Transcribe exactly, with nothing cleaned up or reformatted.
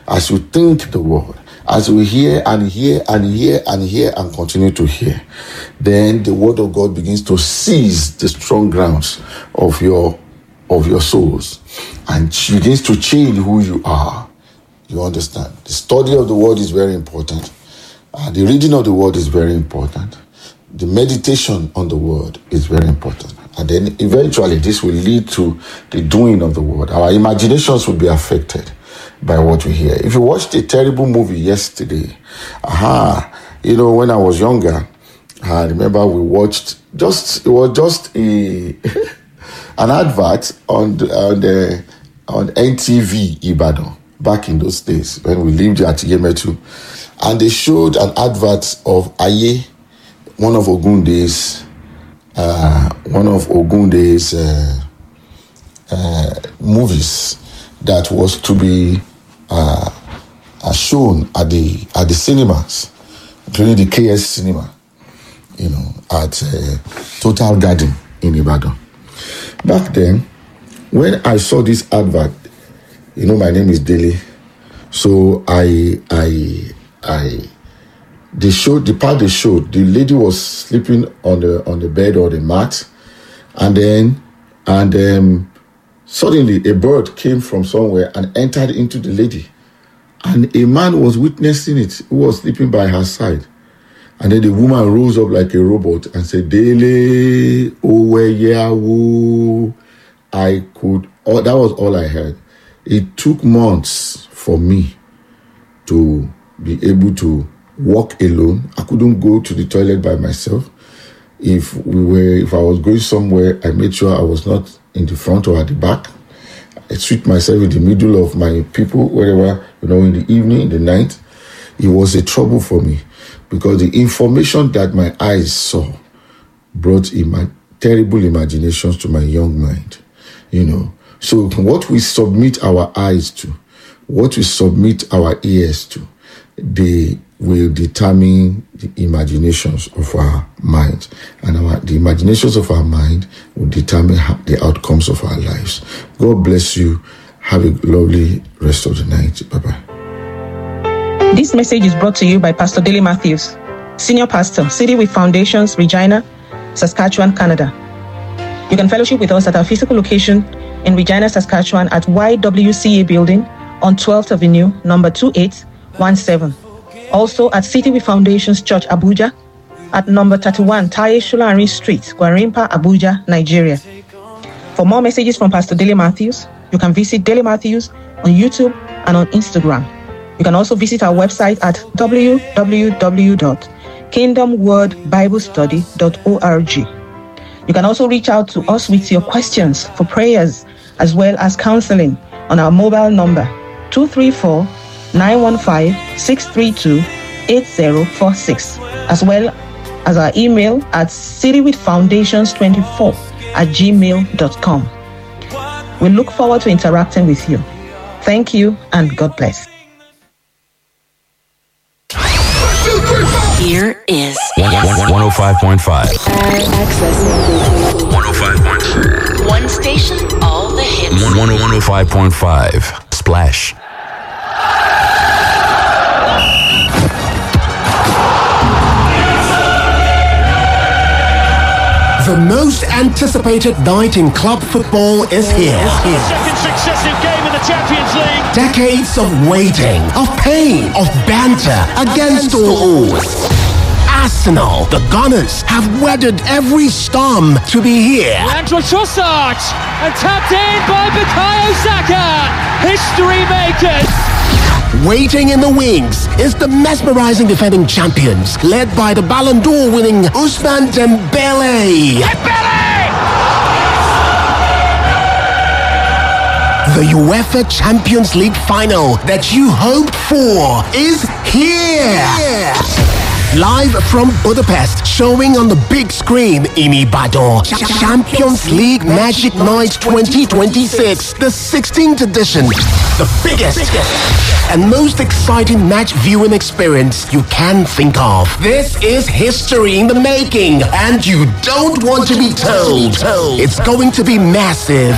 as you think the word, as we hear and hear and hear and hear and continue to hear, then the word of God begins to seize the strong grounds of your of your souls and begins to change who you are. You understand? The study of the word is very important. Uh, the reading of the word is very important. The meditation on the word is very important. And then eventually this will lead to the doing of the word. Our imaginations will be affected by what we hear. If you watched a terrible movie yesterday, aha, you know, when I was younger, I remember we watched just, it was just a, an advert on the, on the, on N T V Ibadan back in those days when we lived at Yemetu. And they showed an advert of Aye, one of Ogunde's, uh, one of Ogunde's uh, uh, movies that was to be uh, uh, shown at the at the cinemas, including the K S Cinema, you know, at uh, Total Garden in Ibadan. Back then, when I saw this advert, you know, my name is Dele, so I I I. They showed the part they showed. The lady was sleeping on the on the bed or the mat, and then and um, suddenly a bird came from somewhere and entered into the lady, and a man was witnessing it who was sleeping by her side, and then the woman rose up like a robot and said, "Dele, oh yeah, woo." I could. Oh, that was all I heard. It took months for me to be able to walk alone. I couldn't go to the toilet by myself. If we were, if I was going somewhere, I made sure I was not in the front or at the back. I switched myself in the middle of my people, wherever, you know, in the evening, in the night. It was a trouble for me because the information that my eyes saw brought ima- terrible imaginations to my young mind, you know. So what we submit our eyes to, what we submit our ears to, they will determine the imaginations of our mind, and our, the imaginations of our mind will determine how, the outcomes of our lives. God bless you. Have a lovely rest of the night. Bye-bye. This message is brought to you by Pastor Dele Matthews, Senior Pastor, City with Foundations, Regina, Saskatchewan, Canada. You can fellowship with us at our physical location in Regina, Saskatchewan at Y W C A Building on twelfth Avenue, number two eight one seven. Also at City with Foundations Church, Abuja, at number thirty-one, Taye Shulari Street, Gwarimpa, Abuja, Nigeria. For more messages from Pastor Dele Matthews, you can visit Dele Matthews on YouTube and on Instagram. You can also visit our website at w w w dot kingdom word bible study dot org. You can also reach out to us with your questions for prayers as well as counseling on our mobile number two three four, nine one five, six three two, eight zero four six, as well as our email at citywithfoundations twenty-four at gmail dot com. We look forward to interacting with you. Thank you and God bless. Here is one oh five point five. Access. one oh five point five. One station, all the hits. one oh five point five. Splash. The most anticipated night in club football is here. Second successive game in the Champions League. Decades of waiting, of pain, of banter against all odds. Arsenal, the Gunners, have weathered every storm to be here. Leandro Trossard and tapped in by Bukayo Saka. History makers. Waiting in the wings is the mesmerizing defending champions, led by the Ballon d'Or winning Ousmane Dembele. Dembele! The UEFA Champions League final that you hoped for is here. Live from Budapest, showing on the big screen in Ibadan. Champions League Magic Night twenty twenty-six, the sixteenth edition. The biggest and most exciting match viewing experience you can think of. This is history in the making, and you don't want to be told. It's going to be massive.